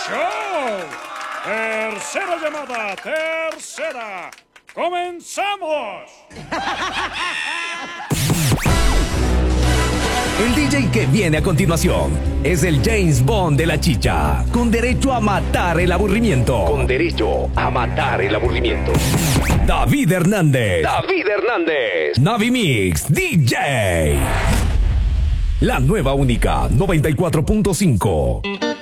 show. Tercera llamada, tercera. ¡Comenzamos! El DJ que viene a continuación es el James Bond de la chicha, con derecho a matar el aburrimiento. Con derecho a matar el aburrimiento. David Hernández. David Hernández. Navi Mix DJ. La nueva única 94.5.